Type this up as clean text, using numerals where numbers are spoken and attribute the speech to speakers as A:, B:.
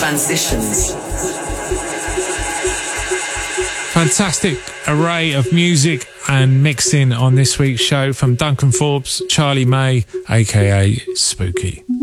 A: Transitions.
B: Fantastic array of music and mixing on this week's show from Duncan Forbes, Charlie May, aka Spooky.